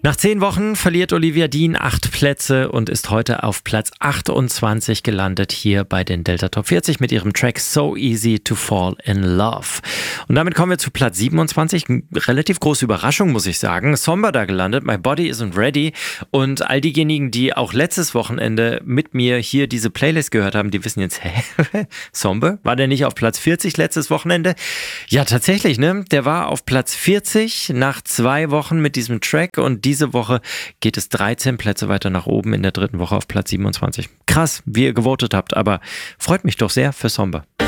Nach 10 Wochen verliert Olivia Dean 8 Plätze und ist heute auf Platz 28 gelandet hier bei den Delta Top 40 mit ihrem Track So Easy to Fall in Love. Und damit kommen wir zu Platz 27. Relativ große Überraschung, muss ich sagen. Somber da gelandet, My Body Isn't Ready. Und all diejenigen, die auch letztes Wochenende mit mir hier diese Playlist gehört haben, die wissen jetzt, Somber? War der nicht auf Platz 40 letztes Wochenende? Ja, tatsächlich, ne? Der war auf Platz 40 nach 2 Wochen mit diesem Track und diese Woche geht es 13 Plätze weiter nach oben in der 3. Woche auf Platz 27. Krass, wie ihr gewotet habt, aber freut mich doch sehr für Somber.